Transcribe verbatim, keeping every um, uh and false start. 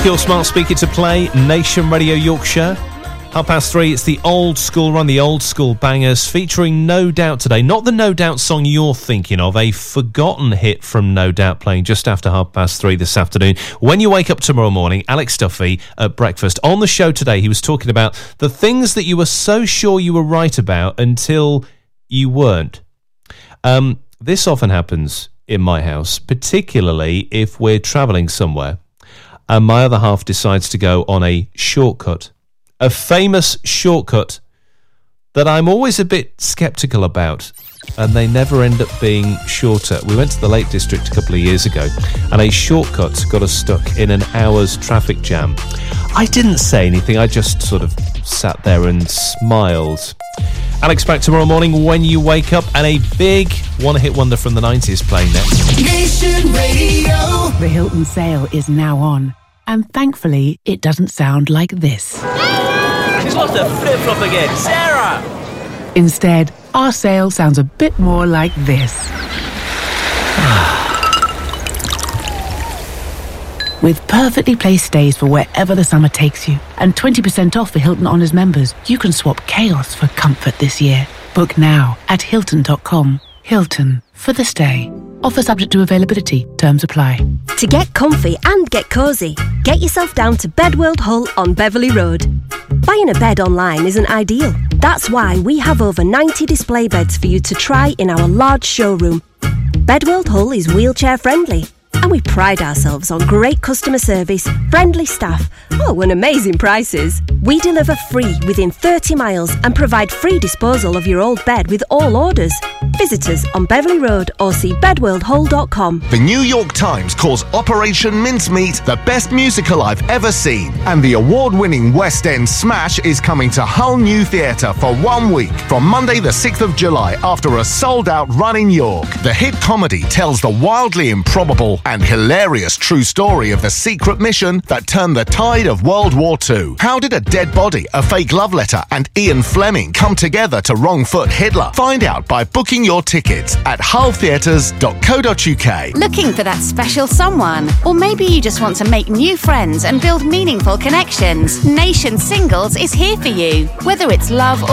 your smart speaker to play Nation Radio Yorkshire. Half past three, it's the old school run, the old school bangers, featuring No Doubt today. Not the No Doubt song you're thinking of, a forgotten hit from No Doubt playing just after half past three this afternoon. When you wake up tomorrow morning, Alex Duffy at breakfast. On the show today, he was talking about the things that you were so sure you were right about until you weren't. Um, this often happens in my house, particularly if we're travelling somewhere and my other half decides to go on a shortcut. A famous shortcut that I'm always a bit sceptical about, and they never end up being shorter. We went to the Lake District a couple of years ago, and a shortcut got us stuck in an hour's traffic jam. I didn't say anything, I just sort of sat there and smiled. Alex back tomorrow morning when you wake up, and a big one-hit wonder from the nineties playing next. Nation Radio. The Hilton sale is now on, and thankfully it doesn't sound like this. She's lost her flip-flop again. Sarah! Instead, our sale sounds a bit more like this. With perfectly placed stays for wherever the summer takes you, and twenty percent off for Hilton Honors members, you can swap chaos for comfort this year. Book now at Hilton dot com. Hilton, for the stay. Offer subject to availability. Terms apply. To get comfy and get cosy, get yourself down to Bedworld Hull on Beverley Road. Buying a bed online isn't ideal. That's why we have over ninety display beds for you to try in our large showroom. Bedworld Hull is wheelchair friendly, and we pride ourselves on great customer service, friendly staff, oh, and amazing prices. We deliver free within thirty miles and provide free disposal of your old bed with all orders. Visit us on Beverley Road or see bedworld hull dot com. The New York Times calls Operation Mincemeat the best musical I've ever seen. And the award-winning West End smash is coming to Hull New Theatre for one week from Monday the sixth of July after a sold-out run in York. The hit comedy tells the wildly improbable and hilarious true story of the secret mission that turned the tide of World War Two. How did a dead body, a fake love letter, and Ian Fleming come together to wrong-foot Hitler? Find out by booking your tickets at hull theatres dot co dot uk. Looking for that special someone? Or maybe you just want to make new friends and build meaningful connections? Nation Singles is here for you. Whether it's love or